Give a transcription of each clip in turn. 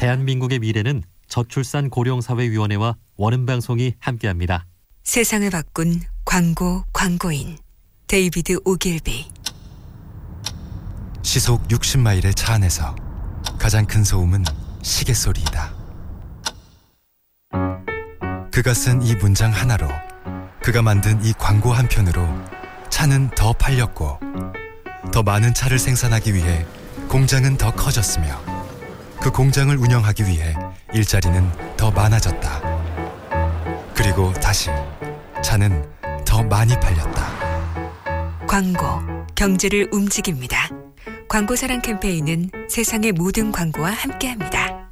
대한민국의 미래는 저출산 고령사회위원회와 원음방송이 함께합니다. 세상을 바꾼 광고인 데이비드 오길비. 시속 60마일의 차 안에서 가장 큰 소음은 시계 소리이다. 그가 쓴 이 문장 하나로, 그가 만든 이 광고 한 편으로 차는 더 팔렸고, 더 많은 차를 생산하기 위해 공장은 더 커졌으며, 그 공장을 운영하기 위해 일자리는 더 많아졌다. 그리고 다시 차는 더 많이 팔렸다. 광고, 경제를 움직입니다. 광고사랑 캠페인은 세상의 모든 광고와 함께합니다.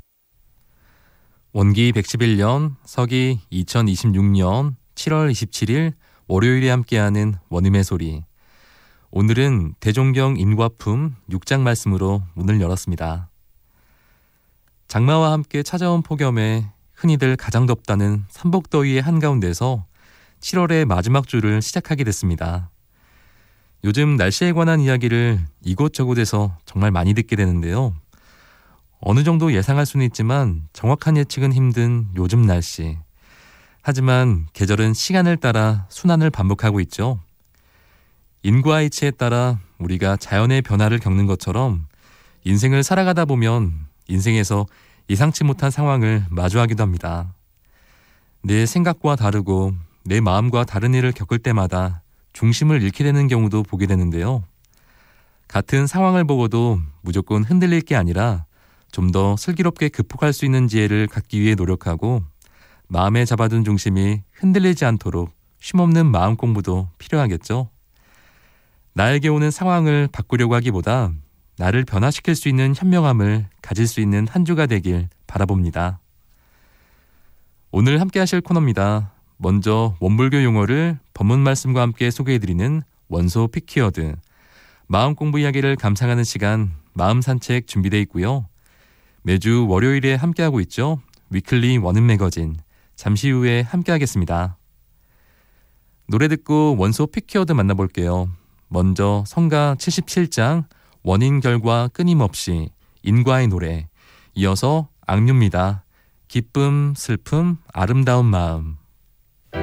원기 111년, 서기 2026년 7월 27일 월요일에 함께하는 원음의 소리. 오늘은 대종경 인과품 6장 말씀으로 문을 열었습니다. 장마와 함께 찾아온 폭염에 흔히들 가장 덥다는 삼복더위의 한가운데서 7월의 마지막 주를 시작하게 됐습니다. 요즘 날씨에 관한 이야기를 이곳저곳에서 정말 많이 듣게 되는데요. 어느 정도 예상할 수는 있지만 정확한 예측은 힘든 요즘 날씨. 하지만 계절은 시간을 따라 순환을 반복하고 있죠. 인과이치에 따라 우리가 자연의 변화를 겪는 것처럼 인생을 살아가다 보면 인생에서 예상치 못한 상황을 마주하기도 합니다. 내 생각과 다르고 내 마음과 다른 일을 겪을 때마다 중심을 잃게 되는 경우도 보게 되는데요. 같은 상황을 보고도 무조건 흔들릴 게 아니라 좀 더 슬기롭게 극복할 수 있는 지혜를 갖기 위해 노력하고, 마음에 잡아둔 중심이 흔들리지 않도록 쉼없는 마음 공부도 필요하겠죠. 나에게 오는 상황을 바꾸려고 하기보다 나를 변화시킬 수 있는 현명함을 가질 수 있는 한 주가 되길 바라봅니다. 오늘 함께 하실 코너입니다. 먼저 원불교 용어를 법문 말씀과 함께 소개해드리는 원소 피키워드, 마음 공부 이야기를 감상하는 시간 마음 산책 준비되어 있고요. 매주 월요일에 함께하고 있죠. 위클리 원음 매거진, 잠시 후에 함께하겠습니다. 노래 듣고 원소 피키워드 만나볼게요. 먼저 성가 77장 원인 결과 끊임없이, 인과의 노래, 이어서 악뮤입니다. 기쁨, 슬픔, 아름다운 마음.